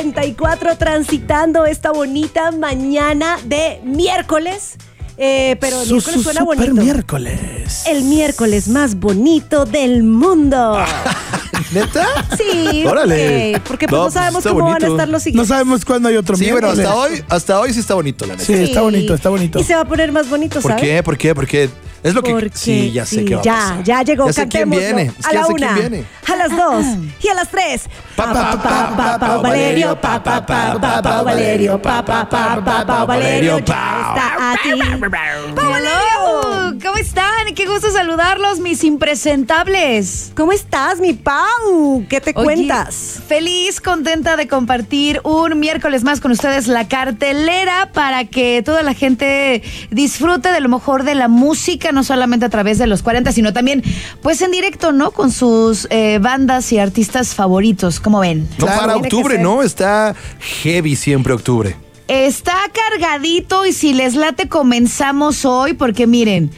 8:34, transitando esta bonita mañana de miércoles. Pero el miércoles suena bonito. Miércoles. El miércoles más bonito del mundo. ¿Neta? Sí. Órale. Porque pues no sabemos está cómo bonito. van a estar los No siguientes. sabemos cuándo hay otro Sí, bueno, miércoles. hasta hoy sí está bonito, la neta. Sí, está bonito, está bonito. Y se va a poner más bonito, ¿Por ¿sabes? qué? ¿Por qué? Porque es lo que... Porque sí, ya sé qué va a pasar. Ya llegó, Ya sé quién cantémoslo. viene. Es A que ya la sé quién 1, viene. a las 2 y a las 3. Valerio, Valerio, Valerio, ya está aquí. Hello, ¿cómo están? Qué gusto saludarlos, mis impresentables. ¿Cómo estás, mi Pau? ¿Qué te Oye, cuentas? Feliz, contenta de compartir un miércoles más con ustedes la cartelera para que toda la gente disfrute de lo mejor de la música, no solamente a través de los 40, sino también pues en directo, ¿no? Con sus bandas y artistas favoritos, ¿cómo ven? No Claro, para tiene que octubre, ser. ¿no? Está heavy siempre octubre. Está cargadito y si les late comenzamos hoy porque miren,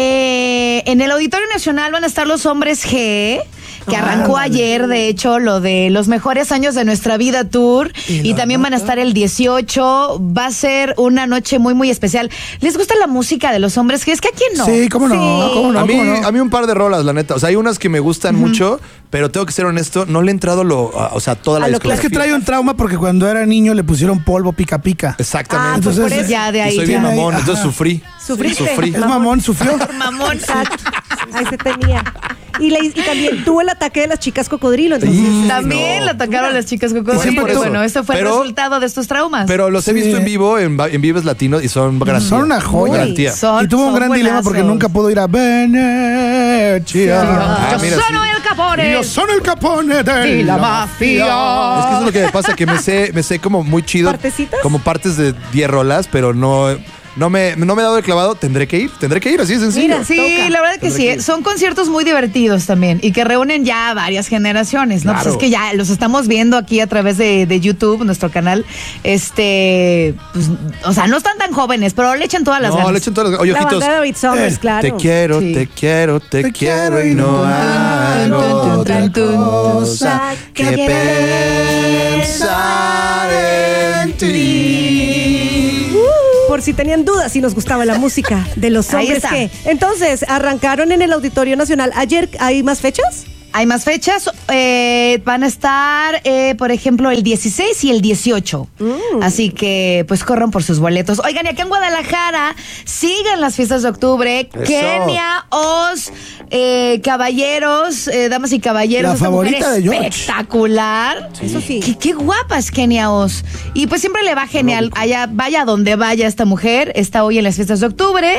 en el Auditorio Nacional van a estar los Hombres G, que arrancó ayer, de hecho, lo de los mejores años de nuestra vida tour, y también van a estar el 18, va a ser una noche muy muy especial. ¿Les gusta la música de los Hombres G? Es que a quién no. Sí, ¿cómo no? Sí. ¿Cómo no? A mí, ¿Cómo no? a mí un par de rolas, la neta. O sea, hay unas que me gustan mucho, pero tengo que ser honesto, no le he entrado toda la A lo discografía. Es que trae un trauma porque cuando era niño le pusieron polvo pica pica. Exactamente. Ah, pues por Entonces, eso. Ya de Y ahí. soy bien ya. mamón, Ajá. entonces sufrí. ¿Sufriste? Sufrí. Es mamón, sufrió. Mamón. Exacto. Ahí se tenía. Y también tuvo el ataque de las chicas cocodrilo. Entonces, También no. la atacaron las chicas Sí, cocodrilo. por eso. Bueno, eso fue Pero- el resultado de estos traumas. Pero los he Sí. visto en vivo, en Vives Latinos, y son garantía. Son una joya. Garantía. Son- Y tuvo un son gran dilema porque buenazos. nunca pudo ir a Venecia. Ah, Yo mira, soy sí. el Capone. Yo soy el Capone de Y la mafia. Es que eso es lo que me pasa, que me sé como muy chido. ¿Partecitas? Como partes de 10 rolas, pero no me he dado el clavado. Tendré que ir, así de sencillo. Mira, Sí, toca. la verdad que Tendré sí. que ir. Son conciertos muy divertidos también y que reúnen ya varias generaciones, ¿no? Claro. Pues es que ya los estamos viendo aquí a través de YouTube, nuestro canal. Pues, o sea, no están tan jóvenes, pero le echan todas las No, ganas. le echen todas las... Oye, la ojitos. banda de David Summers, claro. Te quiero, Sí. te quiero, te Te quiero quiero y no hago otra cosa cosa que pensar en ti. Por si tenían dudas si nos gustaba la música de los Ahí Hombres está. G. Entonces, arrancaron en el Auditorio Nacional. Ayer, ¿hay más fechas? Hay más fechas, van a estar, por ejemplo, el 16 y el 18. Así que, pues, corran por sus boletos. Oigan, y acá en Guadalajara, sigan las fiestas de octubre. Eso. Kenia Oz, caballeros, damas y caballeros. La esta favorita mujer de George. espectacular. Eso sí. Qué guapa es Kenia Oz. Y pues siempre le va genial. Allá, vaya donde vaya esta mujer. Está hoy en las fiestas de octubre,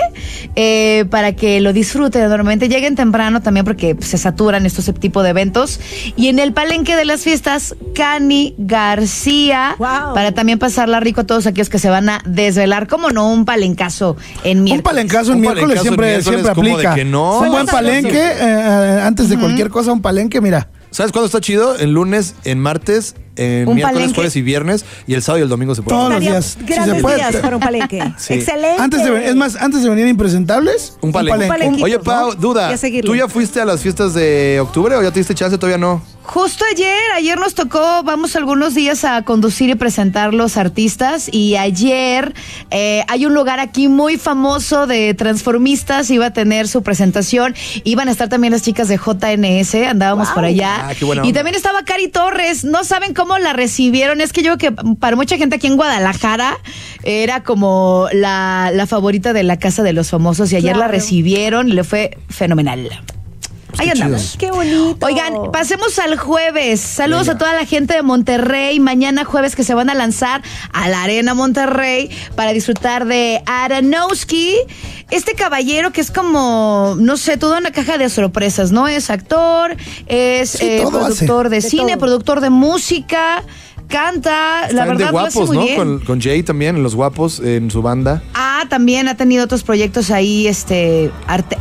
para que lo disfruten enormemente. Lleguen temprano también porque se saturan estos tipo de eventos. Y en el palenque de las fiestas, Cani García, Wow. para también pasarla rico a todos aquellos que se van a desvelar. ¿Cómo no? Un palencazo en miércoles. Un palencazo en Un miércoles palencazo en siempre, miércoles, siempre ¿cómo de aplica. que no? Un buen Suena palenque, antes de cualquier cosa, un palenque, mira. ¿Sabes cuándo está chido? En lunes, en martes, en Un miércoles, palenque. jueves y viernes. Y el sábado y el domingo se puede. Todos los Estaría días. Si Grandes se puede. días para un palenque. Sí. Excelente. Antes de venir Impresentables, Un palenque. palenquito, Oye, Pau, ¿no? duda. Y a seguirle. ¿Tú ya fuiste a las fiestas de octubre o ya te diste chance? Todavía no. Justo ayer nos tocó, vamos algunos días a conducir y presentar los artistas, y ayer hay un lugar aquí muy famoso de transformistas, iba a tener su presentación, iban a estar también las chicas de JNS, andábamos por allá, Ah, qué buena y onda. también estaba Cari Torres. No saben cómo la recibieron, es que yo creo que para mucha gente aquí en Guadalajara era como la favorita de la Casa de los Famosos, y ayer la Claro. recibieron y le fue fenomenal. Ahí andamos. Qué bonito. Oigan, pasemos al jueves. Saludos a toda la gente de Monterrey. Mañana jueves que se van a lanzar a la Arena Monterrey para disfrutar de Aronofsky. Este caballero que es como, no sé, toda una caja de sorpresas, ¿no? Es actor, es Sí, todo productor hace. de De cine, todo. productor de música, canta, la Están de verdad lo hace guapos, muy ¿no? bien. Con Jay también, en Los Guapos, en su banda. También ha tenido otros proyectos ahí,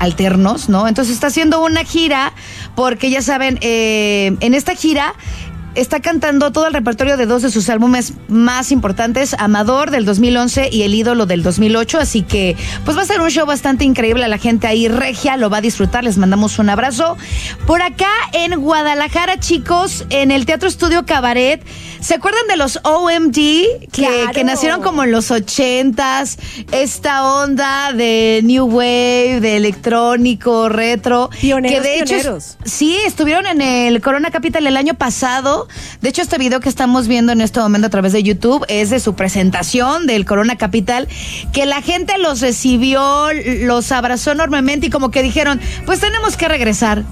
alternos, ¿no? Entonces está haciendo una gira, porque ya saben, en esta gira está cantando todo el repertorio de 2 de sus álbumes más importantes, Amador del 2011 y El Ídolo del 2008, así que pues va a ser un show bastante increíble, la gente ahí regia lo va a disfrutar, les mandamos un abrazo. Por acá en Guadalajara, chicos, en el Teatro Estudio Cabaret, ¿se acuerdan de los OMD? Que nacieron como en los 80s, esta onda de New Wave, de electrónico, retro. Pioneros, que de hecho, pioneros. sí, estuvieron en el Corona Capital el año pasado. De hecho, este video que estamos viendo en este momento a través de YouTube es de su presentación del Corona Capital, que la gente los recibió, los abrazó enormemente y como que dijeron, pues tenemos que regresar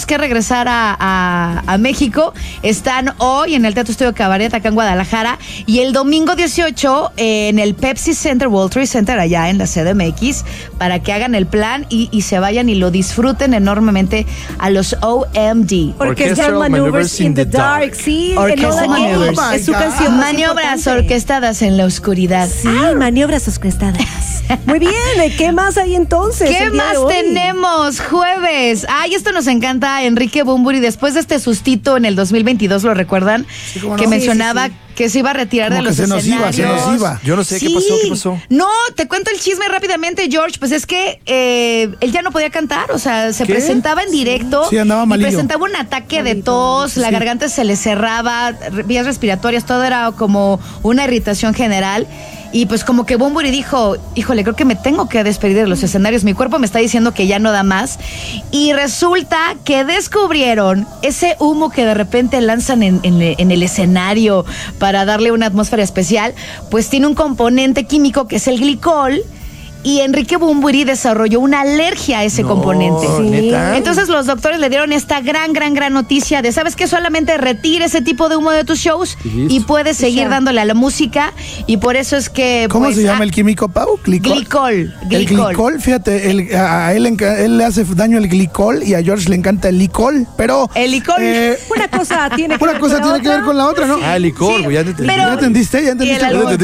a México. Están hoy en el Teatro Estudio Cabaret acá en Guadalajara y el domingo 18 en el Pepsi Center, World Trade Center allá en la CDMX, para que hagan el plan y se vayan y lo disfruten enormemente a los OMD. Orchestral Maneuvers in the Dark. Sí, Orchestral Maneuvers. Es su canción más Maniobras importante. orquestadas en la oscuridad. Sí, maniobras orquestadas. Muy bien, ¿qué más hay entonces? ¿Qué el día más de hoy? tenemos? Jueves. Ay, esto nos encanta, Enrique Bunbury. Después de este sustito en el 2022, ¿lo recuerdan? Sí, cómo no. Que Sí, mencionaba sí. que se iba a retirar Como de los que se nos iba, escenarios. se nos iba. Yo no sé Sí. qué pasó. No, te cuento el chisme rápidamente, George. Pues es que él ya no podía cantar, o sea, se ¿Qué? presentaba en directo Sí, andaba y malillo. presentaba un ataque de Malito, tos, la sí. garganta se le cerraba, vías respiratorias, todo era como una irritación general. Y pues como que Bunbury dijo, híjole, creo que me tengo que despedir de los escenarios, mi cuerpo me está diciendo que ya no da más. Y resulta que descubrieron ese humo que de repente lanzan en el escenario para darle una atmósfera especial, pues tiene un componente químico que es el glicol. Y Enrique Bunbury desarrolló una alergia a ese componente. Sí. ¿Neta? Entonces los doctores le dieron esta gran noticia de, ¿sabes qué? Solamente retira ese tipo de humo de tus shows Y listo. y puedes seguir Ya. dándole a la música. Y por eso es que... ¿Cómo pues, se llama el químico, Pau? Glicol. El glicol, fíjate, a él le hace daño el glicol y a George le encanta el licol, pero... El licol. Una cosa tiene que Una ver cosa con la tiene que ver otra. con la otra, ¿no? Ah, licor, güey, ya te entendí. pero- ¿Ya entendiste? ¿Ya Y entendiste? el alcohol.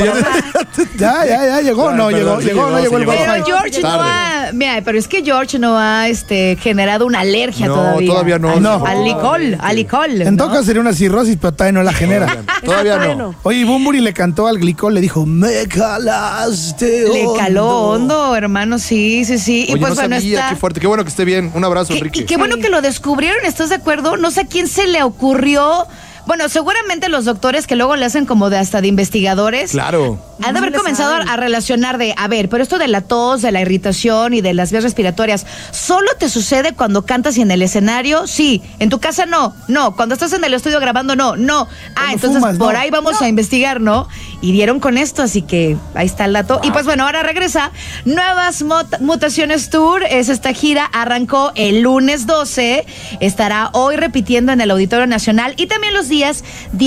Ya llegó. Claro, No, perdón, llegó, no llegó el llegó. Pero wifi. George no Tarde. ha... Mira, pero es que George no ha generado una alergia No, todavía. todavía no. Ay, no. Al licol. En ¿no? todo caso sería una cirrosis, pero todavía no la genera. Todavía Está no. bueno. Oye, y Bunbury le cantó al glicol, le dijo, me calaste Le caló hondo. hondo, hermano, sí. Y Oye, pues no bueno, sabía, está... qué fuerte. Qué bueno que esté bien. Un abrazo, Enrique. Y qué bueno que lo descubrieron, ¿estás de acuerdo? No sé a quién se le ocurrió. Bueno, seguramente los doctores que luego le hacen como de hasta de investigadores. Claro. Han de haber No le comenzado saben. a relacionar pero esto de la tos, de la irritación y de las vías respiratorias, ¿solo te sucede cuando cantas y en el escenario? Sí. ¿En tu casa no? No. ¿Cuando estás en el estudio grabando? No. Entonces fumas, por no. ahí vamos a investigar, ¿no? Y dieron con esto, así que ahí está el dato. Y pues bueno, ahora regresa Nuevas Mutaciones Tour. Esta gira arrancó el lunes 12, estará hoy repitiendo en el Auditorio Nacional y también los días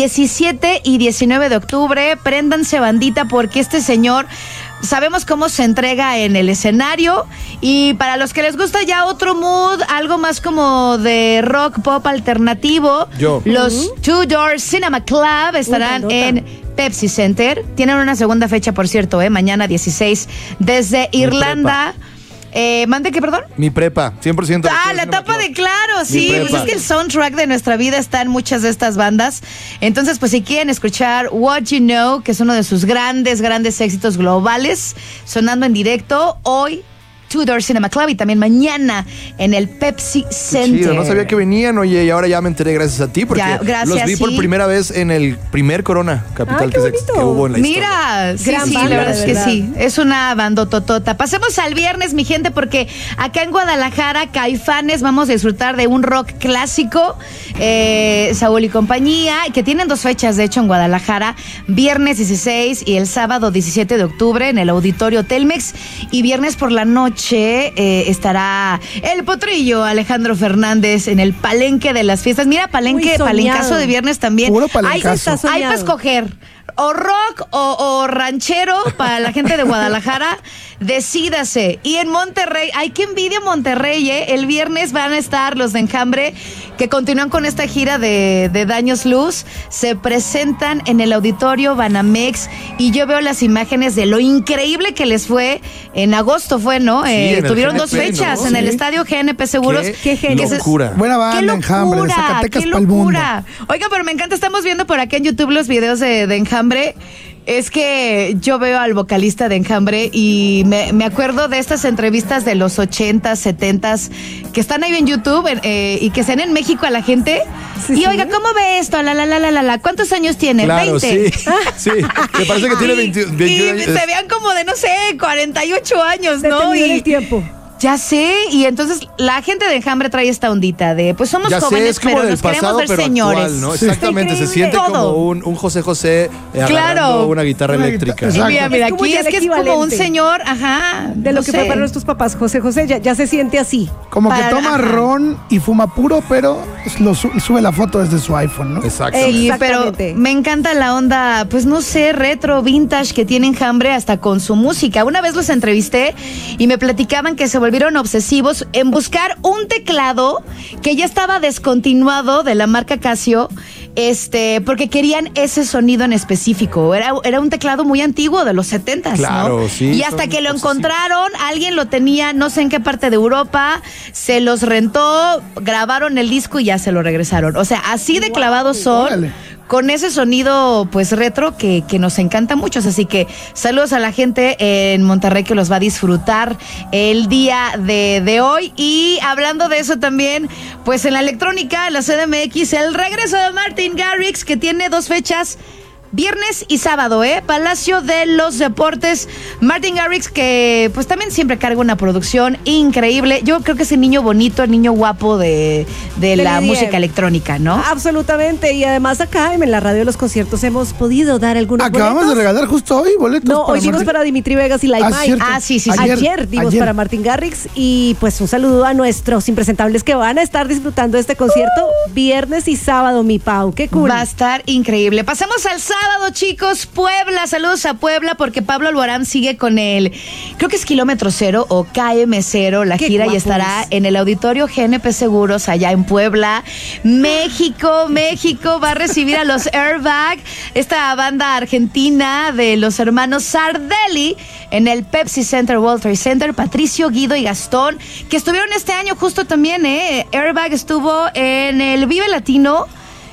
17 y 19 de octubre. Préndanse bandita porque este señor... Sabemos cómo se entrega en el escenario y para los que les gusta ya otro mood, algo más como de rock pop alternativo, Yo. los Two Door Cinema Club estarán bandota. en Pepsi Center. Tienen una segunda fecha, por cierto, mañana 16 desde Irlanda. ¿Mande qué, perdón? Mi prepa, 100%. La etapa de Claro, sí. prepa. Pues es que el soundtrack de nuestra vida está en muchas de estas bandas. Entonces, pues si quieren escuchar What You Know, que es uno de sus grandes éxitos globales, sonando en directo hoy, Two Door Cinema Club y también mañana en el Pepsi Center. Chido, no sabía que venían, oye, y ahora ya me enteré gracias a ti, porque Ya, gracias, los vi por sí. primera vez en el primer Corona Capital Ay, qué bonito. que hubo en la historia. Mira, sí, Gran sí, banda, la verdad de es que verdad. sí. Es una bandototota. Pasemos al viernes, mi gente, porque acá en Guadalajara, Caifanes, vamos a disfrutar de un rock clásico, Saúl y compañía, que tienen 2 fechas, de hecho, en Guadalajara, viernes 16 y el sábado 17 de octubre en el Auditorio Telmex, y viernes por la noche estará el potrillo Alejandro Fernández en el Palenque de las Fiestas. Mira, Muy soñado. palencazo de viernes también. Puro Hay palencazo. Está para soñado. escoger. O rock o ranchero para la gente de Guadalajara, decídase. Y en Monterrey, ay, qué envidia Monterrey, ¿eh? El viernes van a estar los de Enjambre, que continúan con esta gira de Daños Luz. Se presentan en el Auditorio Banamex y yo veo las imágenes de lo increíble que les fue. En agosto fue, ¿no? Tuvieron dos fechas, ¿no? En el Estadio GNP Seguros. Qué locura. Buena banda, Enjambre, de Zacatecas pa'l mundo. Oiga, pero me encanta, estamos viendo por acá en YouTube los videos de Enjambre. Es que yo veo al vocalista de Enjambre y me acuerdo de estas entrevistas de los 80s, 70s que están ahí en YouTube y que sean en México a la gente. Sí, y oiga, ¿cómo ve esto? ¿Cuántos años tiene? Claro, 20. Sí. Me parece que tiene 21 años. Y se vean como de, no sé, 48 años, ¿no? Y el tiempo. Ya sé, y entonces la gente de Enjambre trae esta ondita de, pues somos jóvenes, pero nos queremos ver señores. Actual, ¿no? Exactamente, se siente como un José José agarrando una guitarra eléctrica. Mira, aquí es que es como un señor, de lo que prepararon nuestros papás, José José, ya se siente así. Como que toma ron y fuma puro, pero sube la foto desde su iPhone, ¿no? Exactamente. Pero me encanta la onda, pues no sé, retro, vintage que tiene Enjambre hasta con su música. Una vez los entrevisté y me platicaban que se volvieron obsesivos en buscar un teclado que ya estaba descontinuado de la marca Casio, porque querían ese sonido en específico. Era un teclado muy antiguo de los 70s, claro, ¿no? Sí, y hasta que lo encontraron, alguien lo tenía, no sé en qué parte de Europa, se los rentó, grabaron el disco y ya se lo regresaron. O sea, así de clavados son. Órale. Con ese sonido pues retro que nos encanta mucho. Así que saludos a la gente en Monterrey que los va a disfrutar el día de hoy. Y hablando de eso también, pues en la electrónica, en la CDMX, el regreso de Martin Garrix, que tiene 2 fechas, viernes y sábado, Palacio de los Deportes. Martin Garrix, que pues también siempre carga una producción increíble. Yo creo que es el niño bonito, el niño guapo de la música electrónica, ¿no? Absolutamente. Y además acá en la radio de los conciertos hemos podido dar algunos Acabamos de regalar justo hoy boletos. No, hoy dimos para Dimitri Vegas y Like Mike. Sí. Ayer dimos para Martin Garrix. Y pues un saludo a nuestros impresentables que van a estar disfrutando de este concierto viernes y sábado, mi Pau. Qué cool. Va a estar increíble. Pasamos al sábado, chicos. Puebla, saludos a Puebla, porque Pablo Alborán sigue con creo que es Kilómetro Cero o KM0, la gira, y estará en el Auditorio GNP Seguros allá en Puebla. México va a recibir a los Airbag, esta banda argentina de los hermanos Sardelli, en el Pepsi Center, World Trade Center. Patricio, Guido y Gastón, que estuvieron este año justo también, Airbag estuvo en el Vive Latino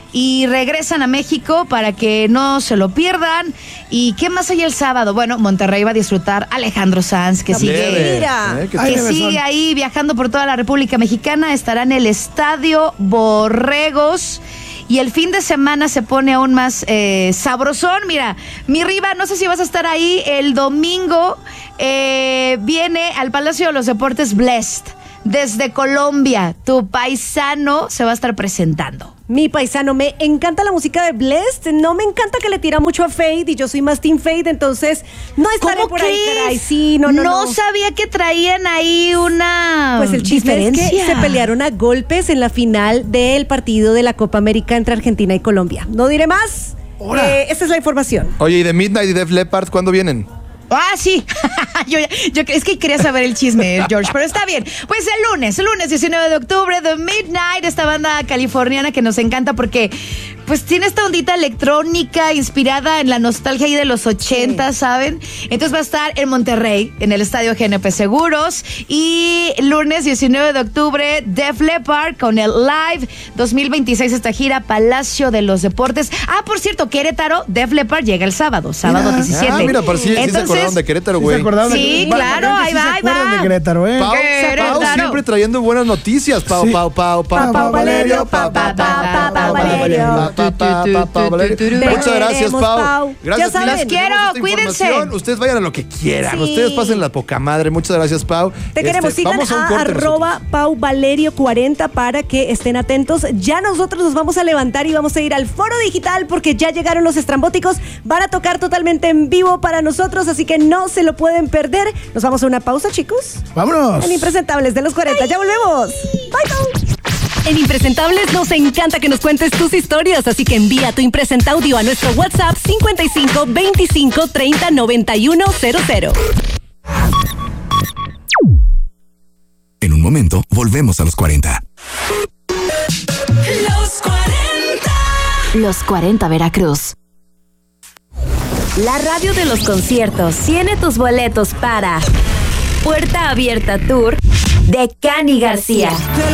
y regresan a México para que no se lo pierdan. ¿Y qué más hay el sábado? Bueno, Monterrey va a disfrutar Alejandro Sanz, que sigue ahí viajando por toda la República Mexicana. Estará en el Estadio Borregos. Y el fin de semana se pone aún más sabrosón. Mira, mi Riva, no sé si vas a estar ahí el domingo. Viene al Palacio de los Deportes Blessed. Desde Colombia, tu paisano se va a estar presentando. Mi paisano, me encanta la música de Blessed. No me encanta que le tira mucho a Fade y yo soy más Team Fade, entonces no estaré por ahí, caray. Sí, no sabía que traían ahí una Pues el chisme es que se pelearon a golpes en la final del partido de la Copa América entre Argentina y Colombia. No diré más. Esa es la información. Oye, ¿y de Midnight y Def Leppard cuándo vienen? Sí. yo es que quería saber el chisme, George, pero está bien. Pues el lunes 19 de octubre, The Midnight, esta banda californiana que nos encanta porque pues tiene esta ondita electrónica inspirada en la nostalgia ahí de los 80, ¿saben? Entonces va a estar en Monterrey, en el Estadio GNP Seguros. Y lunes 19 de octubre, Def Leppard con el Live 2026, esta gira Palacio de los Deportes. Por cierto, Querétaro, Def Leppard llega el sábado 17. Mira, por si se acordaron de Querétaro, güey. Sí, claro, ahí va. De Querétaro, Pau siempre trayendo buenas noticias. Pau Valerio. Muchas gracias, Pau. Gracias, ya los quiero, cuídense. Ustedes vayan a lo que quieran. Ustedes pasen la poca madre. Muchas gracias, Pau. Te queremos. Sigan a @PauValerio40 para que estén atentos. Ya nosotros nos vamos a levantar y vamos a ir al Foro Digital porque ya llegaron los estrambóticos. Van a tocar totalmente en vivo para nosotros, así que no se lo pueden perder. Nos vamos a una pausa, chicos. Vámonos. En Impresentables de los 40. Ya volvemos. Bye, Pau. En Impresentables nos encanta que nos cuentes tus historias, así que envía tu impresenta audio a nuestro WhatsApp 55 25 30 91 00. En un momento, volvemos a los 40. Los 40 Veracruz. La radio de los conciertos tiene tus boletos para Puerta Abierta Tour de Cani García.